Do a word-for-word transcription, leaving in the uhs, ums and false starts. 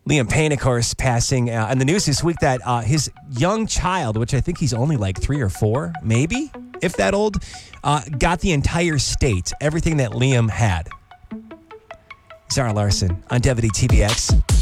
Liam Payne, of course, passing. Uh, and the news this week that uh, his young child, which I think he's only like three or four, maybe, if that old, uh, got the entire state, everything that Liam had. Zara Larson on W D T V X.